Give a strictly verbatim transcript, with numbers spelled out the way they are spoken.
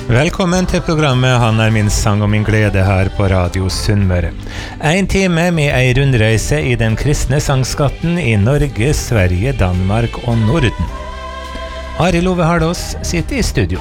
Velkommen til programmet Han er min sang og min glede her på Radio Sunnmøre. En time med ei rundreise i den kristne sangskatten i Norge, Sverige, Danmark og Norden. Arild Ove Hardås sitter i studio.